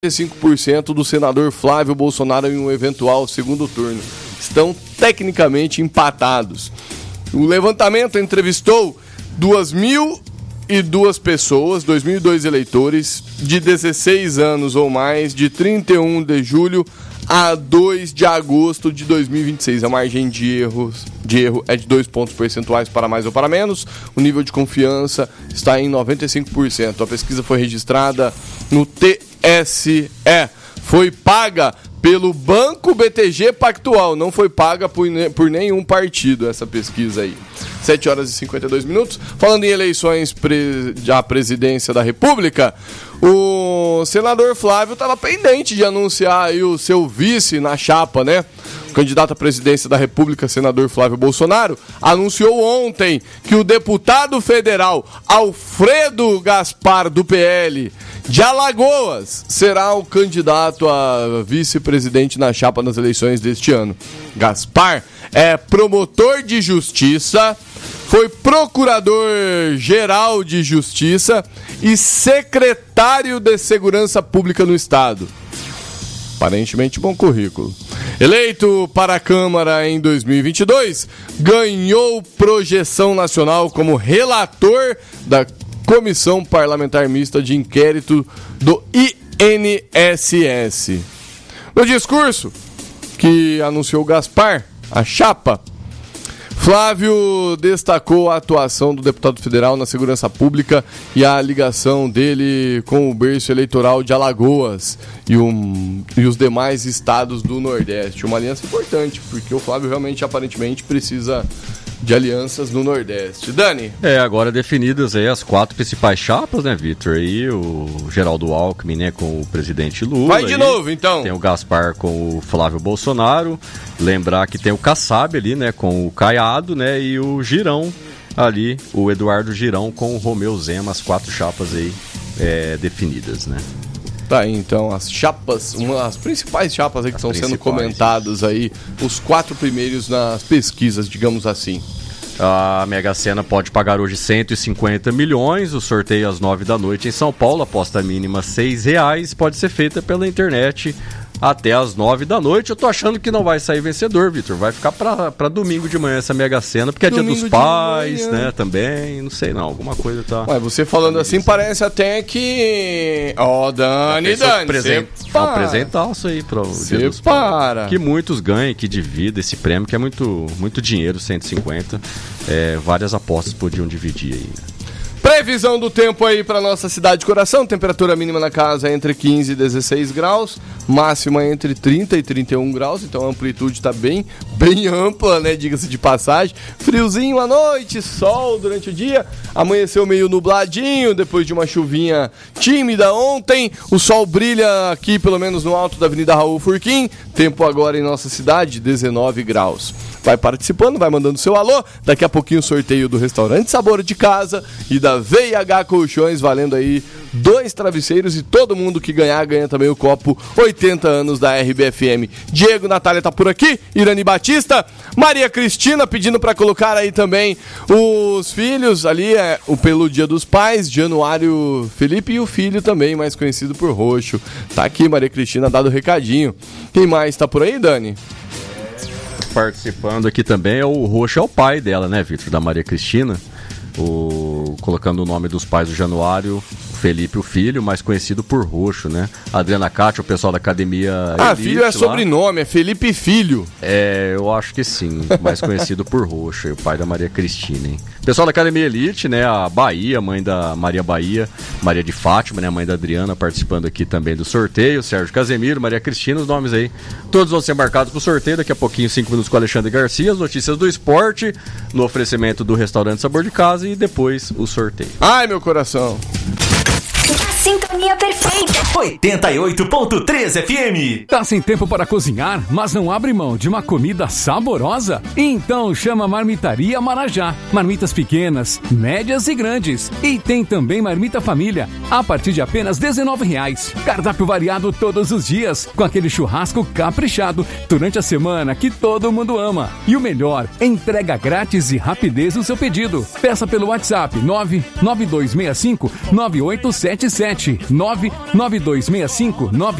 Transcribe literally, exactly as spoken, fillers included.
cinco por cento do senador Flávio Bolsonaro em um eventual segundo turno. Estão tecnicamente empatados. O levantamento entrevistou duas mil e duas pessoas, dois mil e dois eleitores de dezesseis anos ou mais, de trinta e um de julho a dois de agosto de dois mil e vinte e seis. A margem de, erros, de erro é de dois pontos percentuais para mais ou para menos. O nível de confiança está em noventa e cinco por cento. A pesquisa foi registrada no T S E. Foi paga pelo Banco B T G Pactual. Não foi paga por, por nenhum partido essa pesquisa aí. sete horas e cinquenta e dois minutos. Falando em eleições pre... à presidência da República, o senador Flávio estava pendente de anunciar aí o seu vice na chapa, né? O candidato à presidência da República, senador Flávio Bolsonaro, anunciou ontem que o deputado federal Alfredo Gaspar, do P L de Alagoas, será o candidato a vice-presidente na chapa nas eleições deste ano. Gaspar é promotor de justiça, foi procurador-geral de justiça e secretário de segurança pública no estado. Aparentemente bom currículo. Eleito para a Câmara em dois mil e vinte e dois, ganhou projeção nacional como relator da Comissão Parlamentar Mista de Inquérito do I N S S. No discurso que anunciou Gaspar, a chapa, Flávio destacou a atuação do deputado federal na segurança pública e a ligação dele com o berço eleitoral de Alagoas e, um, e os demais estados do Nordeste. Uma aliança importante, porque o Flávio realmente, aparentemente, precisa de alianças no Nordeste. Dani? É, agora definidas aí as quatro principais chapas, né, Vitor? Aí o Geraldo Alckmin, né, com o presidente Lula. Vai de aí, novo, então. Tem o Gaspar com o Flávio Bolsonaro. Lembrar que tem o Kassab ali, né, com o Caiado, né, e o Girão ali, o Eduardo Girão com o Romeu Zema, as quatro chapas aí é, definidas, né? Tá aí, então, as chapas, uma, as principais chapas aí que as estão sendo comentadas aí, os quatro primeiros nas pesquisas, digamos assim. A Mega Sena pode pagar hoje cento e cinquenta milhões, o sorteio às nove da noite em São Paulo, aposta mínima seis reais, pode ser feita pela internet até às nove da noite. Eu tô achando que não vai sair vencedor, Vitor. Vai ficar pra, pra domingo de manhã essa Mega Sena, porque é domingo dia dos pais, né, também. Não sei não, alguma coisa tá... Ué, você falando assim, isso. Parece até que... Ó, oh, Dani, Dani, present... um presentaço aí pro cê dia dos para. pais. Que muitos ganhem, que divida esse prêmio, que é muito, muito dinheiro, cento e cinquenta. É, várias apostas podiam dividir aí, né? Previsão do tempo aí para nossa cidade de Coração. Temperatura mínima na casa é entre quinze e dezesseis graus, máxima entre trinta e trinta e um graus, então a amplitude está bem, bem ampla, né? Diga-se de passagem. Friozinho à noite, sol durante o dia, amanheceu meio nubladinho, depois de uma chuvinha tímida ontem. O sol brilha aqui, pelo menos no alto da Avenida Raul Furquim. Tempo agora em nossa cidade, dezenove graus. Vai participando, vai mandando seu alô. Daqui a pouquinho o sorteio do Restaurante Sabor de Casa e da V e H Colchões, valendo aí dois travesseiros, e todo mundo que ganhar, ganha também o copo oitenta anos da R B F M. Diego, Natália tá por aqui, Irani Batista, Maria Cristina pedindo pra colocar aí também os filhos, ali é o pelo Dia dos Pais, Januário Felipe, e o filho também, mais conhecido por Roxo. Tá aqui, Maria Cristina, dado o recadinho. Quem mais tá por aí, Dani? Participando aqui também é o Roxo, é o pai dela, né, Vitor, da Maria Cristina. O, colocando o nome dos pais do Januário, Felipe, o filho, mais conhecido por Roxo, né? Adriana Cátia, o pessoal da academia. Ah, Elite, filho é sobrenome, lá. É Felipe Filho. É, eu acho que sim, mais conhecido por Roxo, o pai da Maria Cristina, hein? Pessoal da Academia Elite, né? A Bahia, mãe da Maria Bahia, Maria de Fátima, né? A mãe da Adriana, participando aqui também do sorteio. Sérgio Casemiro, Maria Cristina, os nomes aí. Todos vão ser marcados pro sorteio. Daqui a pouquinho, cinco minutos com o Alexandre Garcia. As notícias do esporte, no oferecimento do Restaurante Sabor de Casa, e depois o sorteio. Ai, meu coração! Sintonia perfeita. oitenta e oito ponto três F M. Tá sem tempo para cozinhar, mas não abre mão de uma comida saborosa? Então chama a Marmitaria Marajá. Marmitas pequenas, médias e grandes. E tem também marmita família, a partir de apenas dezenove reais. Cardápio variado todos os dias, com aquele churrasco caprichado durante a semana que todo mundo ama. E o melhor, entrega grátis e rapidez no seu pedido. Peça pelo WhatsApp nove nove dois seis cinco nove oito sete sete. nove nove dois seis cinco nove